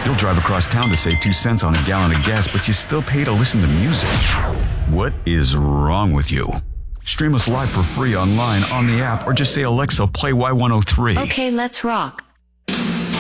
You'll drive across town to save 2 cents on a gallon of gas, but you still pay to listen to music. What is wrong with you? Stream us live for free online, on the app, or just say, Alexa, play Y103. Okay, let's rock.